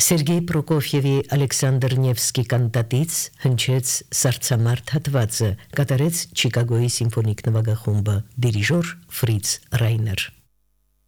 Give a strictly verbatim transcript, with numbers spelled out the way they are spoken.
Սերգեյ Պրոկոֆիևի Ալեքսանդր Նևսկի կանտատից հնչեց Սառցամարտ հատվածը, կատարեց Չիկագոյի սիմֆոնիկ նվագախումբը, դիրիժոր Ֆրից Ռայներ։